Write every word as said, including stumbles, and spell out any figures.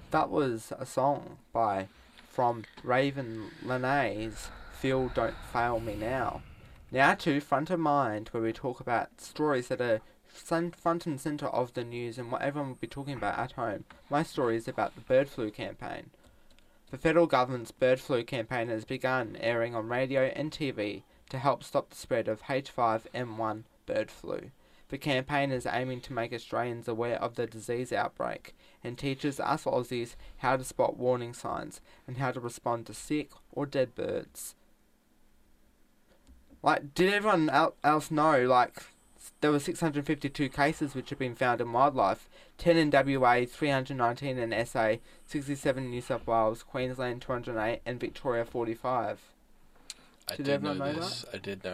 That was a song by from Raven Lenae's Feel Don't Fail Me Now. Now to Front of Mind, where we talk about stories that are front and centre of the news and what everyone will be talking about at home. My story is about the bird flu campaign. The federal government's bird flu campaign has begun airing on radio and T V to help stop the spread of H five N one bird flu. The campaign is aiming to make Australians aware of the disease outbreak and teaches us Aussies how to spot warning signs and how to respond to sick or dead birds. Like, did everyone else know, like, there were six hundred fifty-two cases which have been found in wildlife, ten in W A, three hundred nineteen in S A, sixty-seven in New South Wales, Queensland two hundred eight, and Victoria forty-five. I Did did everyone know know this. that? I did know